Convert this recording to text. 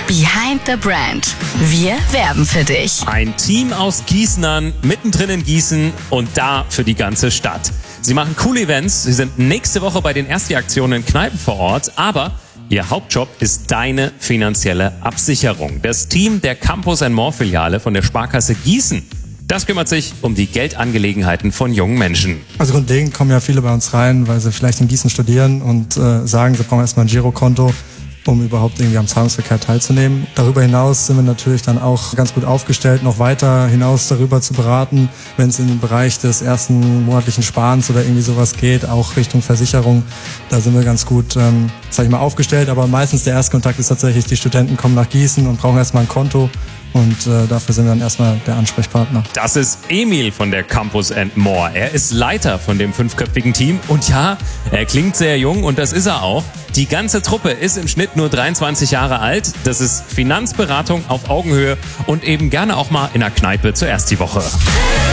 Behind the Brand. Wir werben für dich. Ein Team aus Gießenern, mittendrin in Gießen und da für die ganze Stadt. Sie machen coole Events, sie sind nächste Woche bei den Ersti-Aktionen in Kneipen vor Ort, aber ihr Hauptjob ist deine finanzielle Absicherung. Das Team der Campus & More Filiale von der Sparkasse Gießen, das kümmert sich um die Geldangelegenheiten von jungen Menschen. Also grundlegend kommen ja viele bei uns rein, weil sie vielleicht in Gießen studieren und sagen, sie brauchen erstmal ein Girokonto, um überhaupt irgendwie am Zahlungsverkehr teilzunehmen. Darüber hinaus sind wir natürlich dann auch ganz gut aufgestellt, noch weiter hinaus darüber zu beraten, wenn es in den Bereich des ersten monatlichen Sparens oder irgendwie sowas geht, auch Richtung Versicherung. Da sind wir ganz gut, aufgestellt, aber meistens der Erstkontakt ist tatsächlich, die Studenten kommen nach Gießen und brauchen erstmal ein Konto. Und dafür sind wir dann erstmal der Ansprechpartner. Das ist Emil von der Campus & More. Er ist Leiter von dem 5-köpfigen Team. Und ja, er klingt sehr jung und das ist er auch. Die ganze Truppe ist im Schnitt nur 23 Jahre alt. Das ist Finanzberatung auf Augenhöhe und eben gerne auch mal in der Kneipe zuerst die Woche.